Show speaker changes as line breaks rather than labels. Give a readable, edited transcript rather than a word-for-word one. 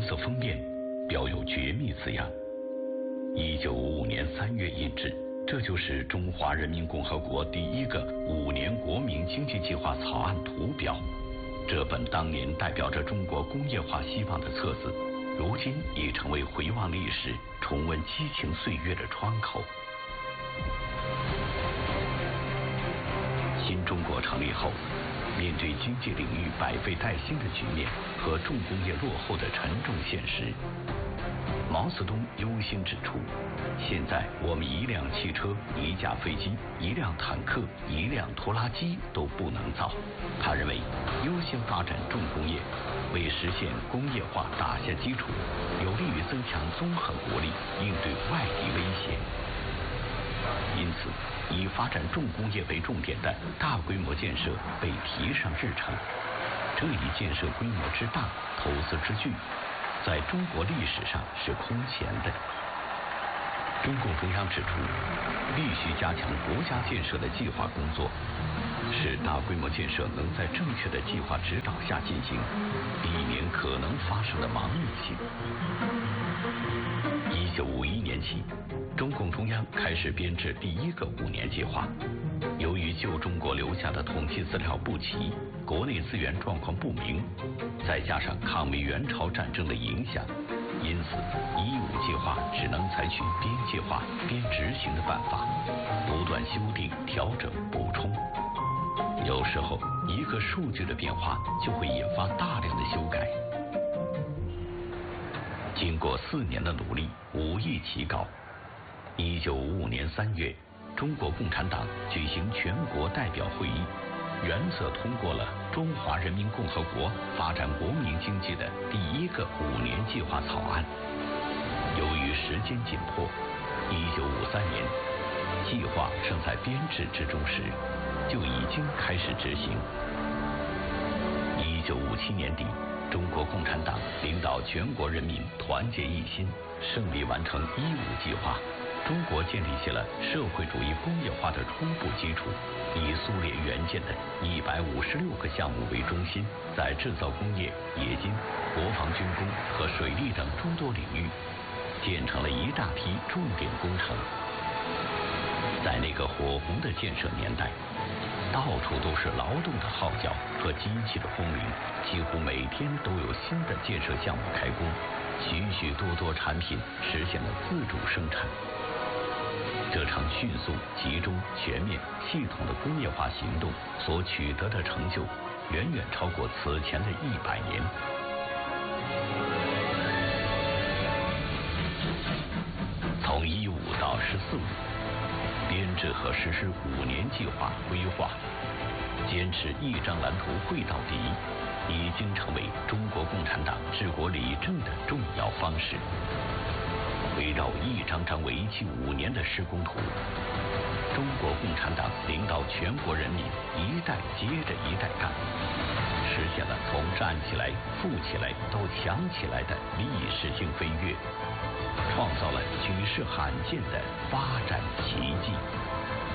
色封面标有绝密字样。1955年3月印制，这就是中华人民共和国第一个5年国民经济计划草案图表。这本当年代表着中国工业化希望的册子，如今已成为回望历史、重温激情岁月的窗口。新中国成立后，面对经济领域百废待兴的局面和重工业落后的沉重现实，毛泽东忧心指出，现在我们一辆汽车、一架飞机、一辆坦克、一辆拖拉机都不能造。他认为，优先发展重工业，为实现工业化打下基础，有利于增强综合国力，应对外敌威胁。因此，以发展重工业为重点的大规模建设被提上日程。这一建设规模之大，投资之巨，在中国历史上是空前的。中共中央指出，必须加强国家建设的计划工作，使大规模建设能在正确的计划指导下进行，避免可能发生的盲目性。1951年起，中共中央开始编制第一个5年计划。由于旧中国留下的统计资料不齐，国内资源状况不明，再加上抗美援朝战争的影响，因此15计划只能采取边计划边执行的办法，不断修订、调整、补充。有时候一个数据的变化就会引发大量的修改。经过4年的努力，5翼齐高。1955年3月，中国共产党举行全国代表会议，原则通过了中华人民共和国发展国民经济的第一个5年计划草案。由于时间紧迫，1953年计划正在编制之中时，就已经开始执行。1957年底，中国共产党领导全国人民团结一心，胜利完成15计划。中国建立起了社会主义工业化的初步基础，以苏联援建的156个项目为中心，在制造工业、冶金、国防军工和水利等诸多领域，建成了一大批重点工程。在那个火红的建设年代，到处都是劳动的号角和机器的轰鸣，几乎每天都有新的建设项目开工，许许多多产品实现了自主生产。这场迅速、集中、全面、系统的工业化行动所取得的成就，远远超过此前的100年。从15到14，编制和实施5年计划规划，坚持一张蓝图绘到底，已经成为中国共产党治国理政的重要方式。围绕一张张为期5年的施工图，中国共产党领导全国人民一代接着一代干，实现了从站起来、富起来到强起来的历史性飞跃，创造了举世罕见的发展奇迹。